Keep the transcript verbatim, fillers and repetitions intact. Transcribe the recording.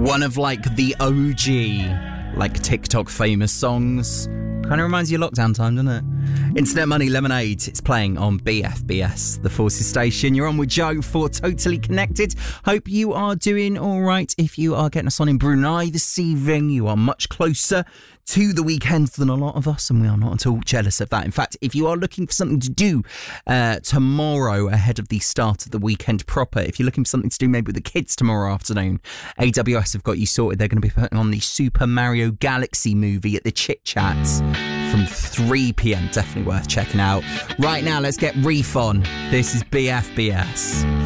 One of like the O G, like TikTok famous songs. Kind of reminds you of lockdown time, doesn't it? Internet Money, Lemonade. It's playing on B F B S, the Forces station. You're on with Joe for Totally Connected. Hope you are doing all right. If you are getting us on in Brunei this evening, you are much closer to the weekend than a lot of us, and we are not at all jealous of that. In fact, if you are looking for something to do uh, tomorrow ahead of the start of the weekend proper, if you're looking for something to do maybe with the kids tomorrow afternoon, A W S have got you sorted. They're going to be putting on the Super Mario Galaxy movie at the Chit Chat from three p.m. Definitely worth checking out. Right now, let's get Reef on. This is B F B S.